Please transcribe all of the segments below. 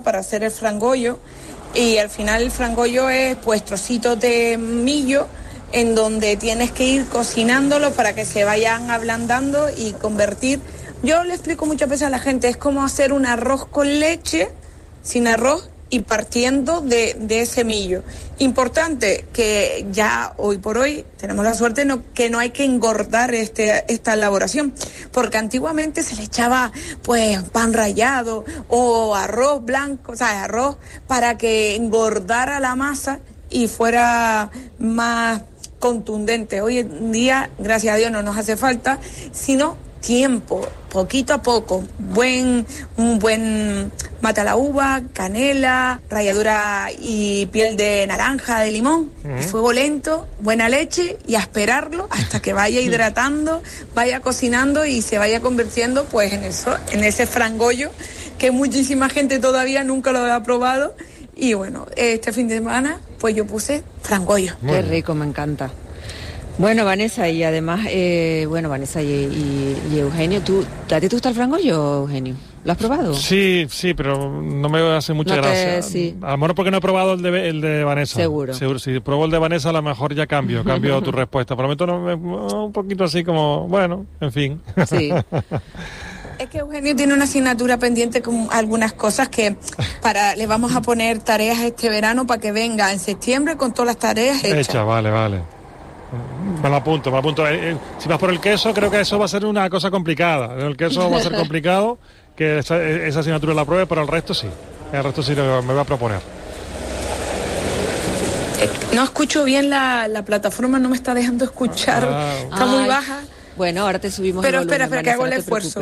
para hacer el frangollo, y al final el frangollo es pues trocitos de millo en donde tienes que ir cocinándolo para que se vayan ablandando y convertir. Yo le explico muchas veces a la gente, es como hacer un arroz con leche, sin arroz, y partiendo de ese millo. Importante que ya hoy por hoy tenemos la suerte que no hay que engordar esta elaboración, porque antiguamente se le echaba pues pan rallado o arroz blanco, o sea, arroz para que engordara la masa y fuera más contundente. Hoy en día, gracias a Dios, no nos hace falta, sino tiempo, poquito a poco, un buen mata la uva, canela, ralladura y piel de naranja, de limón, fuego lento, buena leche, y a esperarlo hasta que vaya hidratando, vaya cocinando y se vaya convirtiendo pues en ese frangollo que muchísima gente todavía nunca lo ha probado. Y bueno, este fin de semana pues yo puse frangollo. Qué rico, me encanta. Bueno, Vanessa, y además, Vanessa y Eugenio, ¿a ti te gusta el frangollo, Eugenio? ¿Lo has probado? Sí, pero no me hace mucha gracia. Sí. A lo mejor porque no he probado el de Vanessa. Seguro. Si pruebo el de Vanessa, a lo mejor ya cambio tu respuesta. Prometo un poquito así como, bueno, en fin. Sí. Es que Eugenio tiene una asignatura pendiente con algunas cosas que le vamos a poner tareas este verano para que venga en septiembre con todas las tareas hechas. Vale. Me lo apunto. Si vas por el queso, creo que eso va a ser una cosa complicada. El queso va a ser complicado, que esa asignatura la pruebe, pero el resto sí. El resto sí me voy a proponer. No escucho bien la plataforma, no me está dejando escuchar. Está muy baja. Bueno, ahora te subimos pero el volumen. Espera, que hago el esfuerzo.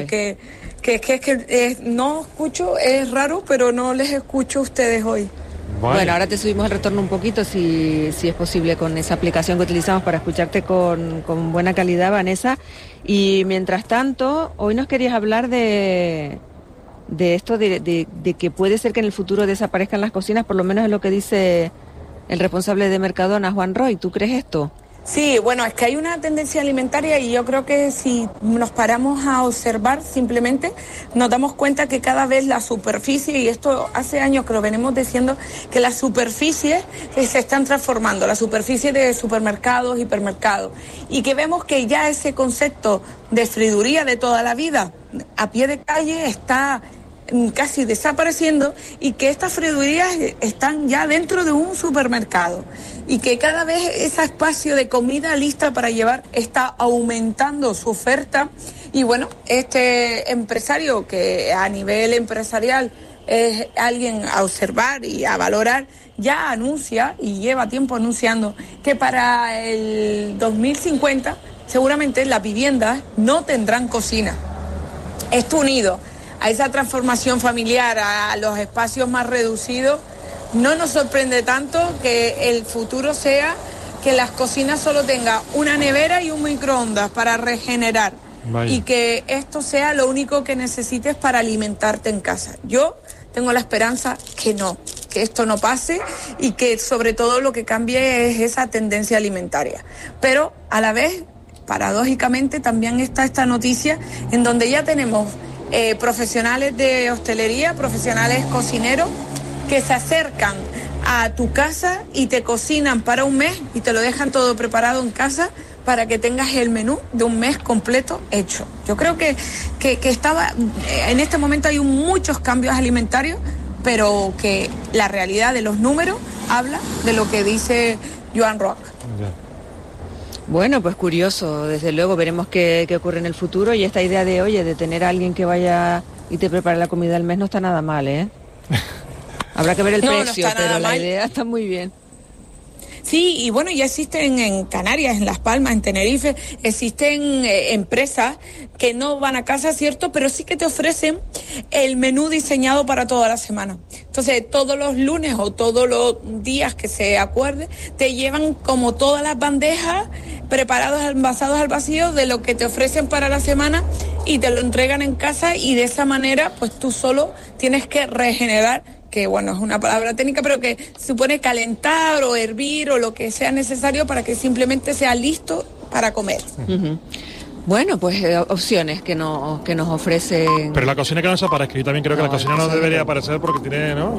Que no escucho, es raro, pero no les escucho a ustedes hoy. Bueno, ahora te subimos el retorno un poquito, si es posible, con esa aplicación que utilizamos para escucharte con buena calidad, Vanessa. Y mientras tanto, hoy nos querías hablar de esto, de que puede ser que en el futuro desaparezcan las cocinas, por lo menos es lo que dice el responsable de Mercadona, Juan Roy. ¿Tú crees esto? Sí, bueno, es que hay una tendencia alimentaria y yo creo que si nos paramos a observar, simplemente nos damos cuenta que cada vez la superficie, y esto hace años que lo venimos diciendo, que las superficies se están transformando, la superficie de supermercados, hipermercados, y que vemos que ya ese concepto de friduría de toda la vida a pie de calle está casi desapareciendo, y que estas fridurías están ya dentro de un supermercado, y que cada vez ese espacio de comida lista para llevar está aumentando su oferta. Y bueno, este empresario, que a nivel empresarial es alguien a observar y a valorar, ya anuncia, y lleva tiempo anunciando, que para el 2050 seguramente las viviendas no tendrán cocina. Esto unido a esa transformación familiar, a los espacios más reducidos, no nos sorprende tanto que el futuro sea que las cocinas solo tengan una nevera y un microondas para regenerar. Vaya. Y que esto sea lo único que necesites para alimentarte en casa. Yo tengo la esperanza que esto no pase, y que sobre todo lo que cambie es esa tendencia alimentaria. Pero a la vez, paradójicamente, también está esta noticia en donde ya tenemos profesionales de hostelería, profesionales cocineros, que se acercan a tu casa y te cocinan para un mes y te lo dejan todo preparado en casa para que tengas el menú de un mes completo hecho. Yo creo que en este momento hay muchos cambios alimentarios, pero que la realidad de los números habla de lo que dice Joan Roc. Bueno, pues curioso, desde luego veremos qué ocurre en el futuro, y esta idea de tener a alguien que vaya y te prepare la comida al mes no está nada mal, ¿eh? Habrá que ver el precio, pero la idea está muy bien. Sí, y bueno, ya existen en Canarias, en Las Palmas, en Tenerife, existen empresas que no van a casa, ¿cierto? Pero sí que te ofrecen el menú diseñado para toda la semana. Entonces, todos los lunes o todos los días que se acuerde, te llevan como todas las bandejas preparados, envasados al vacío de lo que te ofrecen para la semana, y te lo entregan en casa, y de esa manera, pues tú solo tienes que regenerar, que bueno, es una palabra técnica, pero que supone calentar o hervir o lo que sea necesario para que simplemente sea listo para comer. Uh-huh. Bueno, pues opciones que nos ofrecen. Pero la cocina que no desaparezca, yo también creo que la cocina no debería aparecer porque tiene, ¿no?